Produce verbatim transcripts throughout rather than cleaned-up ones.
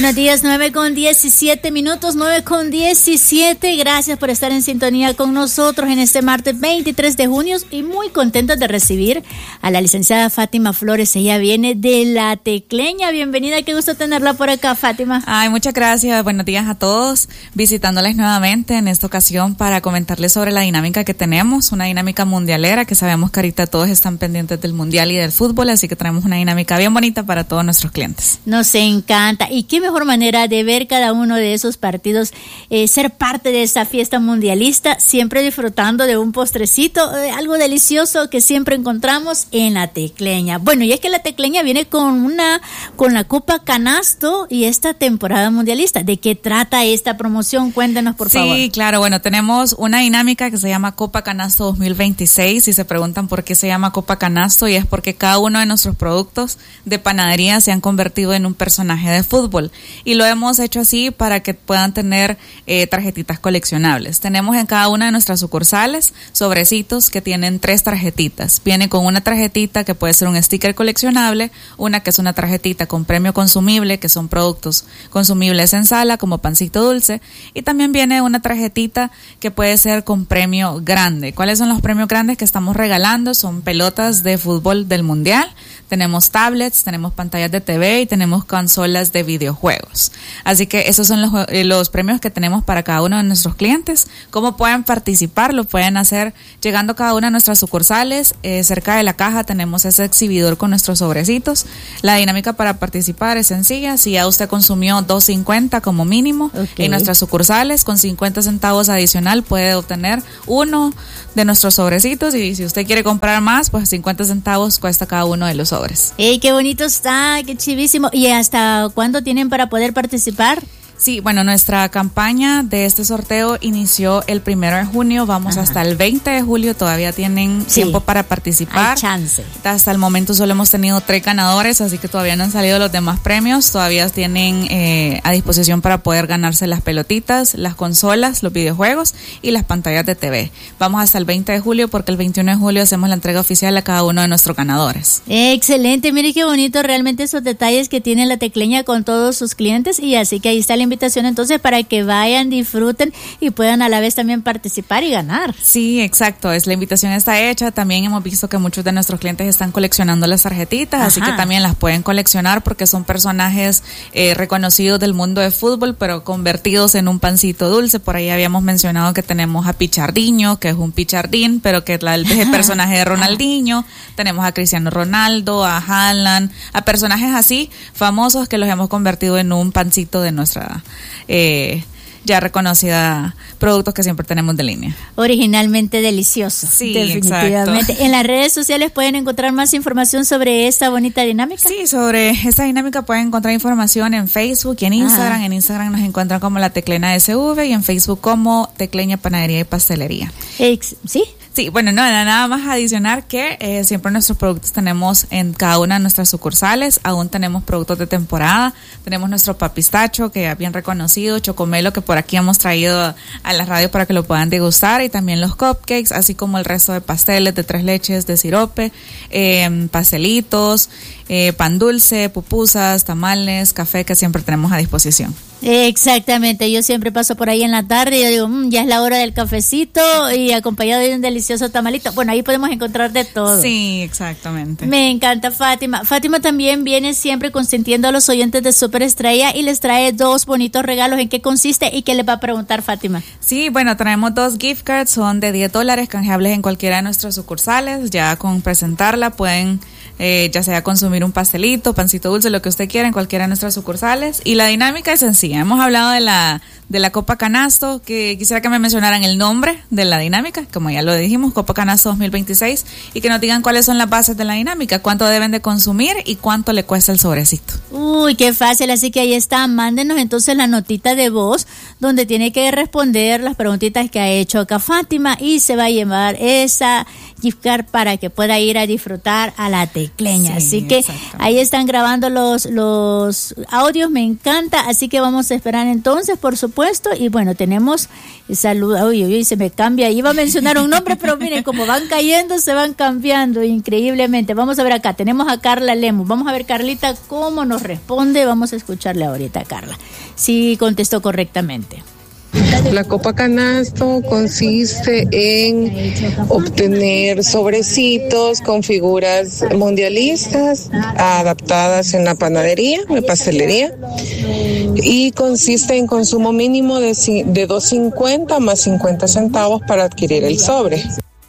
Buenos días, nueve con diecisiete minutos, nueve con diecisiete. Gracias por estar en sintonía con nosotros en este martes veintitrés de junio y muy contentos de recibir a la licenciada Fátima Flores. Ella viene de La Tecleña. Bienvenida, qué gusto tenerla por acá, Fátima. Ay, muchas gracias. Buenos días a todos. Visitándoles nuevamente en esta ocasión para comentarles sobre la dinámica que tenemos, una dinámica mundialera que sabemos que ahorita todos están pendientes del mundial y del fútbol, así que traemos una dinámica bien bonita para todos nuestros clientes. Nos encanta. Y qué mejor manera de ver cada uno de esos partidos, eh, ser parte de esta fiesta mundialista, siempre disfrutando de un postrecito, eh, algo delicioso que siempre encontramos en La Tecleña. Bueno, y es que La Tecleña viene con una, con la Copa Canasto y esta temporada mundialista. ¿De qué trata esta promoción? Cuéntenos, por sí, favor. Sí, claro, bueno, tenemos una dinámica que se llama Copa Canasto dos mil veintiséis y se preguntan por qué se llama Copa Canasto, y es porque cada uno de nuestros productos de panadería se han convertido en un personaje de fútbol. Y lo hemos hecho así para que puedan tener eh, tarjetitas coleccionables. Tenemos en cada una de nuestras sucursales sobrecitos que tienen tres tarjetitas. Viene con una tarjetita que puede ser un sticker coleccionable, una que es una tarjetita con premio consumible, que son productos consumibles en sala como pancito dulce, y también viene una tarjetita que puede ser con premio grande. ¿Cuáles son los premios grandes que estamos regalando? Son pelotas de fútbol del mundial, tenemos tablets, tenemos pantallas de T V y tenemos consolas de videojuegos. Así que esos son los, eh, los premios que tenemos para cada uno de nuestros clientes. ¿Cómo pueden participar? Lo pueden hacer llegando a cada una de nuestras sucursales. Eh, cerca de la caja tenemos ese exhibidor con nuestros sobrecitos. La dinámica para participar es sencilla. Si ya usted consumió dos cincuenta como mínimo, okay, en nuestras sucursales, con cincuenta centavos adicional puede obtener uno de nuestros sobrecitos, y si usted quiere comprar más, pues cincuenta centavos cuesta cada uno de los sobres. ¡Ey, qué bonito está! ¡Qué chivísimo! ¿Y hasta cuándo tienen para poder participar? Sí, bueno, nuestra campaña de este sorteo inició el primero de junio, vamos Ajá. hasta el veinte de julio, todavía tienen sí. tiempo para participar. Hay chance. Hasta el momento solo hemos tenido tres ganadores, así que todavía no han salido los demás premios, todavía tienen eh, a disposición para poder ganarse las pelotitas, las consolas, los videojuegos y las pantallas de T V. Vamos hasta el veinte de julio porque el veintiuno de julio hacemos la entrega oficial a cada uno de nuestros ganadores. Excelente, mire qué bonito realmente esos detalles que tiene La Tecleña con todos sus clientes, y así que ahí está la invitación entonces para que vayan, disfruten y puedan a la vez también participar y ganar. Sí, exacto, es la invitación está hecha. También hemos visto que muchos de nuestros clientes están coleccionando las tarjetitas, Ajá. así que también las pueden coleccionar porque son personajes eh, reconocidos del mundo de fútbol, pero convertidos en un pancito dulce. Por ahí habíamos mencionado que tenemos a Pichardiño, que es un Pichardín, pero que es la, el personaje de Ronaldinho. Tenemos a Cristiano Ronaldo, a Haaland, a personajes así famosos que los hemos convertido en un pancito de nuestra Eh, ya reconocida, productos que siempre tenemos de línea. Originalmente deliciosos. Sí, definitivamente. Exacto. En las redes sociales pueden encontrar más información sobre esta bonita dinámica. Sí, sobre esta dinámica pueden encontrar información en Facebook y en Instagram. Ajá. En Instagram nos encuentran como La Tecleña S V y en Facebook como Tecleña Panadería y Pastelería. Ex- ¿Sí? Sí, bueno, no, nada más adicionar que eh, siempre nuestros productos tenemos en cada una de nuestras sucursales. Aún tenemos productos de temporada. Tenemos nuestro papistacho, que es bien reconocido, chocomelo, que por aquí hemos traído a, a la radio para que lo puedan degustar, y también los cupcakes, así como el resto de pasteles de tres leches, de sirope, eh, pastelitos, eh, pan dulce, pupusas, tamales, café, que siempre tenemos a disposición. Exactamente, yo siempre paso por ahí en la tarde y yo digo, mmm, ya es la hora del cafecito y acompañado de un delicioso tamalito. Bueno, ahí podemos encontrar de todo. Sí, exactamente. Me encanta, Fátima. Fátima también viene siempre consintiendo a los oyentes de Superestrella y les trae dos bonitos regalos. ¿En qué consiste y qué les va a preguntar, Fátima? Sí, bueno, traemos dos gift cards, son de diez dólares, canjeables en cualquiera de nuestras sucursales. Ya con presentarla pueden eh, ya sea consumir un pastelito, pancito dulce, lo que usted quiera en cualquiera de nuestras sucursales. Y la dinámica es sencilla. Hemos hablado de la de la Copa Canasto, que quisiera que me mencionaran el nombre de la dinámica, como ya lo dijimos, Copa Canasto dos mil veintiséis, y que nos digan cuáles son las bases de la dinámica, cuánto deben de consumir y cuánto le cuesta el sobrecito. Uy, qué fácil, así que ahí está, mándenos entonces la notita de voz donde tiene que responder las preguntitas que ha hecho acá Fátima y se va a llevar esa gift card para que pueda ir a disfrutar a La Tecleña. Tecleña. Sí, así que ahí están grabando los, los audios, me encanta, así que vamos a esperar entonces, por supuesto, y bueno, tenemos salud, uy, uy, se me cambia, iba a mencionar un nombre, pero miren, como van cayendo, se van cambiando increíblemente. Vamos a ver acá, tenemos a Carla Lemus, vamos a ver Carlita cómo nos responde, vamos a escucharle ahorita a Carla, si contestó correctamente. La Copa Canasto consiste en obtener sobrecitos con figuras mundialistas adaptadas en la panadería, la pastelería, y consiste en consumo mínimo de, de dos cincuenta más cincuenta centavos para adquirir el sobre.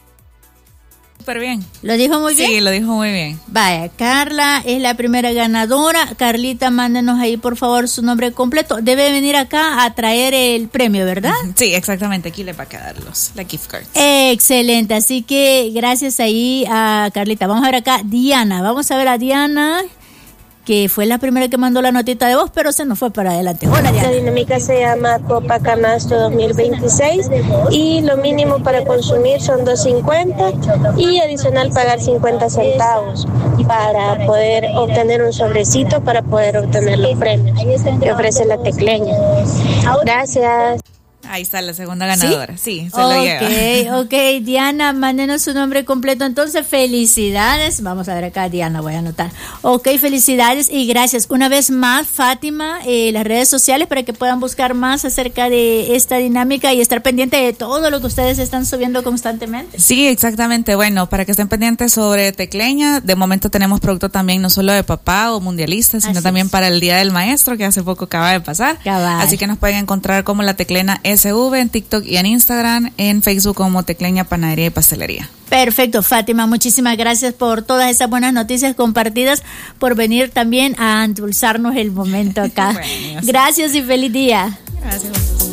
Súper bien. ¿Lo dijo muy bien? Sí, lo dijo muy bien. Vaya, Carla es la primera ganadora. Carlita, mándenos ahí por favor su nombre completo. Debe venir acá a traer el premio, ¿verdad? Sí, exactamente. Aquí le va a quedar los, la gift card. Excelente. Así que gracias ahí a Carlita. Vamos a ver acá Diana. Vamos a ver a Diana, que fue la primera que mandó la notita de voz, pero se nos fue para adelante. Hola, Diana. La dinámica se llama Copa Canasto dos mil veintiséis y lo mínimo para consumir son dos cincuenta y adicional pagar cincuenta centavos para poder obtener un sobrecito, para poder obtener los premios que ofrece la Tecleña. Gracias. Ahí está la segunda ganadora. Sí, sí se okay, lo lleva. Ok, Diana, mándenos su nombre completo. Entonces, felicidades. Vamos a ver acá, Diana, voy a anotar. Ok, felicidades y gracias. Una vez más, Fátima, eh, las redes sociales para que puedan buscar más acerca de esta dinámica y estar pendiente de todo lo que ustedes están subiendo constantemente. Sí, exactamente. Bueno, para que estén pendientes sobre Tecleña, de momento tenemos producto también no solo de papá o mundialista, sino Así también es. para el Día del Maestro, que hace poco acaba de pasar. Cabal. Así que nos pueden encontrar como La Tecleña S V en TikTok y en Instagram, en Facebook como Tecleña Panadería y Pastelería. Perfecto, Fátima, muchísimas gracias por todas esas buenas noticias compartidas, por venir también a endulzarnos el momento acá. Bueno, gracias y feliz día. Gracias.